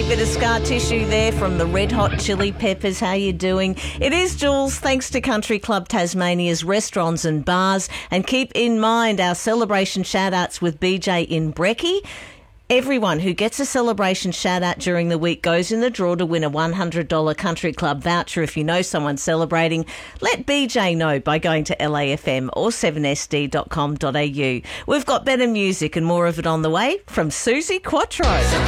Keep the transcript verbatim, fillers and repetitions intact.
Bit of scar tissue there from the Red Hot Chili Peppers. How you doing? It is Jules, thanks to Country Club Tasmania's restaurants and bars. And keep in mind our celebration shout-outs with B J in Brecky. Everyone who gets a celebration shout-out during the week goes in the draw to win a one hundred dollars Country Club voucher. If you know someone celebrating, let B J know by going to L A F M or seven S D dot com dot A U. We've got better music and more of it on the way from Susie Quattro.